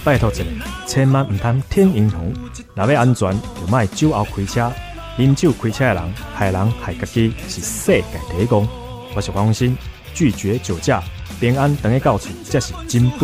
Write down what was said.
拜托一下，千万唔通听银行。若要安全，就莫酒后开车。饮酒开车的人，害人害家己，是世界第一功。我是黄鸿兴，拒绝酒驾，平安等于到厝，这是真本。